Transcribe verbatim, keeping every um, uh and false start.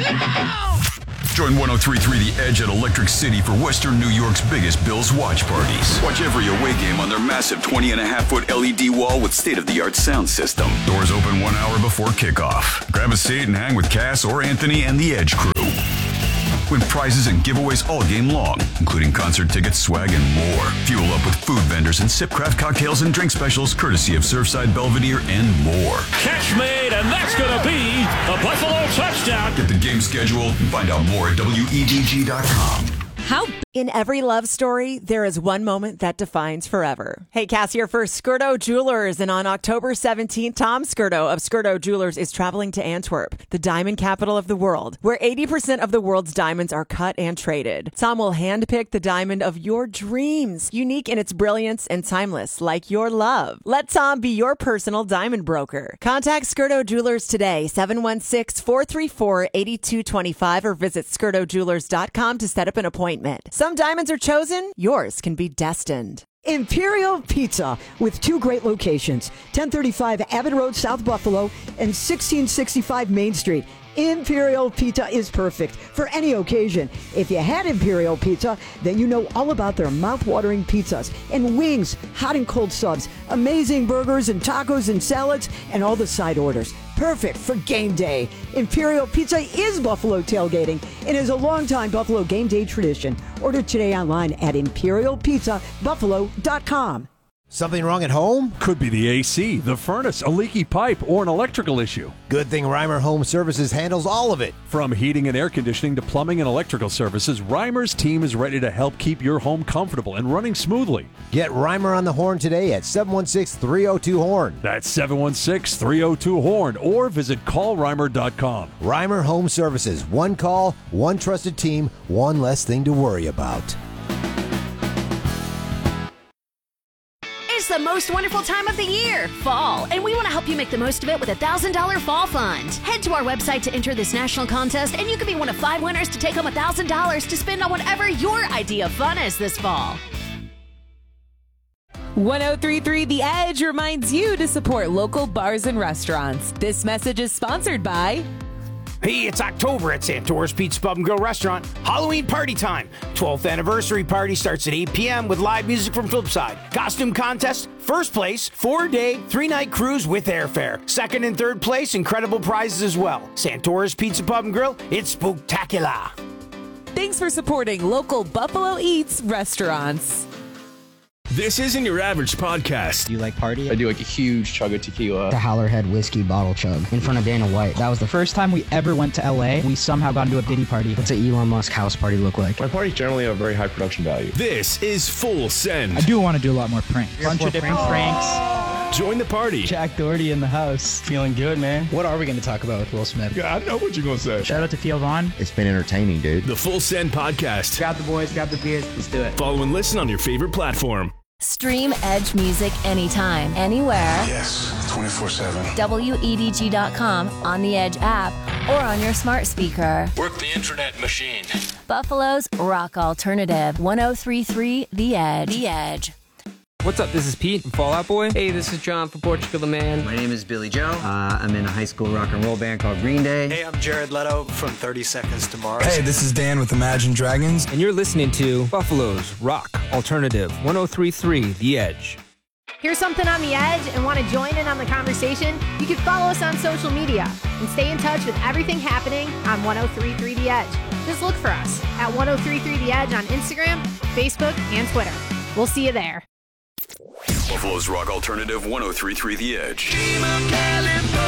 Join one oh three point three The Edge at Electric City for Western New York's biggest Bills watch parties. Watch every away game on their massive twenty and a half foot L E D wall with state-of-the-art sound system. Doors open one hour before kickoff. Grab a seat and hang with Cass or Anthony and the Edge crew. Win prizes and giveaways all game long, including concert tickets, swag, and more. Fuel up with food vendors and sip craft cocktails and drink specials courtesy of Surfside Belvedere and more. Catch made, and that's going to be a Buffalo touchdown. Get the game schedule and find out more at W E D G dot com. How in every love story, there is one moment that defines forever. Hey, Cass here for Skirto Jewelers. And on October seventeenth, Tom Skirto of Skirto Jewelers is traveling to Antwerp, the diamond capital of the world, where eighty percent of the world's diamonds are cut and traded. Tom will handpick the diamond of your dreams, unique in its brilliance and timeless, like your love. Let Tom be your personal diamond broker. Contact Skirto Jewelers today, seven one six, four three four, eight two two five, or visit skirto jewelers dot com to set up an appointment. Some diamonds are chosen, yours can be destined. Imperial Pizza with two great locations, ten thirty-five Abbott Road, South Buffalo, and sixteen sixty-five Main Street. Imperial Pizza is perfect for any occasion. If you had Imperial Pizza, then you know all about their mouth-watering pizzas and wings, hot and cold subs, amazing burgers and tacos and salads, and all the side orders. Perfect for game day. Imperial Pizza is Buffalo tailgating and is a longtime Buffalo game day tradition. Order today online at imperial pizza buffalo dot com. Something wrong at home? Could be the A C, the furnace, a leaky pipe, or an electrical issue. Good thing Reimer Home Services handles all of it. From heating and air conditioning to plumbing and electrical services, Reimer's team is ready to help keep your home comfortable and running smoothly. Get Reimer on the horn today at seven one six, three oh two, horn. That's seven one six, three oh two, horn, or visit call reimer dot com. Reimer Home Services. One call, one trusted team, one less thing to worry about. It's the most wonderful time of the year, fall, and we want to help you make the most of it with a one thousand dollars Fall Fund. Head to our website to enter this national contest, and you could be one of five winners to take home one thousand dollars to spend on whatever your idea of fun is this fall. one oh three point three The Edge reminds you to support local bars and restaurants. This message is sponsored by... Hey, it's October at Santora's Pizza Pub and Grill Restaurant. Halloween party time. twelfth anniversary party starts at eight p.m. with live music from Flipside. Costume contest, first place, four-day, three-night cruise with airfare. Second and third place, incredible prizes as well. Santora's Pizza Pub and Grill, it's spooktacular. Thanks for supporting local Buffalo Eats restaurants. This isn't your average podcast. Do you like party? I do like a huge chug of tequila. The Howlerhead whiskey bottle chug in front of Dana White. That was the first time we ever went to L A. We somehow got into a Diddy party. What's an Elon Musk house party look like? My parties generally have very high production value. This is Full Send. I do want to do a lot more pranks. A bunch of different pranks. Join the party. Jack Doherty in the house. Feeling good, man. What are we going to talk about with Will Smith? Yeah, I know what you're going to say. Shout out to Theo Vaughn. It's been entertaining, dude. The Full Send podcast. Grab the boys, grab the beers. Let's do it. Follow and listen on your favorite platform. Stream Edge music anytime, anywhere. Yes, twenty-four seven. W E D G dot com, on the Edge app, or on your smart speaker. Work the internet machine. Buffalo's rock alternative, one oh three point three The Edge. The Edge. What's up? This is Pete from Fall Out Boy. Hey, this is John from Portugal the Man. My name is Billy Joe. Uh, I'm in a high school rock and roll band called Green Day. Hey, I'm Jared Leto from thirty seconds to Mars. Hey, this is Dan with Imagine Dragons. And you're listening to Buffalo's rock alternative, one oh three point three The Edge. Hear something on the edge and want to join in on the conversation? You can follow us on social media and stay in touch with everything happening on one oh three point three The Edge. Just look for us at one oh three point three The Edge on Instagram, Facebook, and Twitter. We'll see you there. Buffalo's rock alternative, one oh three point three The Edge.